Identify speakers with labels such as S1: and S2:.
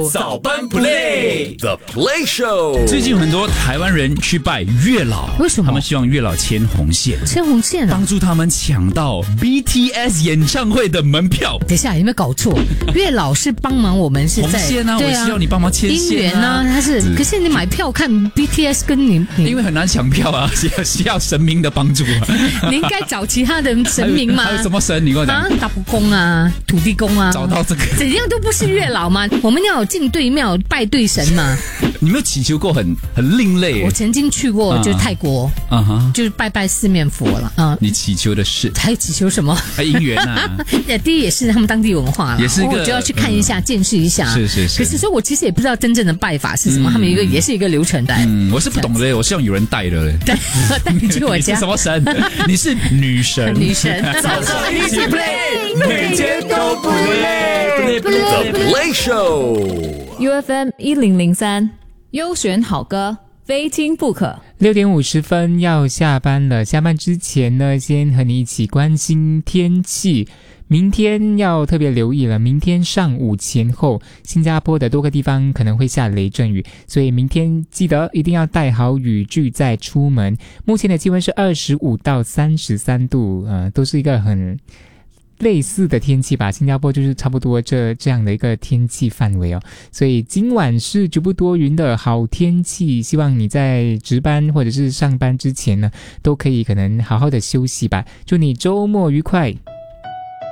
S1: 早班 play
S2: The Play Show。
S1: 最近有很多台湾人去拜月老，
S3: 为什么？
S1: 他们希望月老牵红线，
S3: 牵红线啊，
S1: 帮助他们抢到 BTS 演唱会的门票。
S3: 等一下有没有搞错？月老是帮忙我们是在
S1: 红线啊，
S3: 对啊，
S1: 我需要你帮忙牵
S3: 姻
S1: 线
S3: 缘啊，他是。可是你买票看 BTS 跟你
S1: 因为很难抢票啊，需要神明的帮助啊。
S3: 你应该找其他的神明吗？
S1: 还有什么神？你跟我讲
S3: 啊，大埔公啊，土地公啊，
S1: 找到这个
S3: 怎样都不是月老嘛。我们要有进对庙拜对神嘛。
S1: 你没有祈求过很另类？
S3: 我曾经去过，就是泰国，就是拜拜四面佛了啊。
S1: 你祈求的是？
S3: 还祈求什么？
S1: 姻缘啊。
S3: 第一也是他们当地文化了，
S1: 也是一个，
S3: 我就要去看一下，见识一下。
S1: 是。
S3: 可是说我其实也不知道真正的拜法是什么，他们也是一个流程的。
S1: 我是不懂的，我希望有人带的。
S3: 带你去我家。
S1: 你是什么神？你是女神。
S3: 女神。
S1: 早上一起 play， 每天都不累。
S2: The Play Show。UFM
S4: 1003，优选好歌，非听不可。
S5: 6点50分要下班了，下班之前呢，先和你一起关心天气。明天要特别留意了，明天上午前后，新加坡的多个地方可能会下雷阵雨，所以明天记得一定要带好雨具再出门。目前的气温是25到33度，都是一个很类似的天气吧，新加坡就是差不多这样的一个天气范围哦，所以今晚是局部多云的好天气，希望你在值班或者是上班之前呢，都可以可能好好的休息吧，祝你周末愉快。